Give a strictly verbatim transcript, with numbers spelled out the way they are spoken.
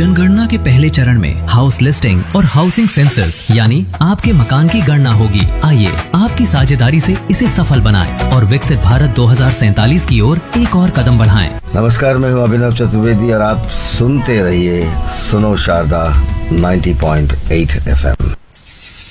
जनगणना के पहले चरण में हाउस लिस्टिंग और हाउसिंग सेंसस यानी आपके मकान की गणना होगी। आइए आपकी साझेदारी से इसे सफल बनाएं और विकसित भारत दो हज़ार सैंतालीस की ओर एक और कदम बढ़ाएं। नमस्कार, मैं हूं अभिनव चतुर्वेदी और आप सुनते रहिए सुनो शारदा नब्बे पॉइंट आठ एफ एम।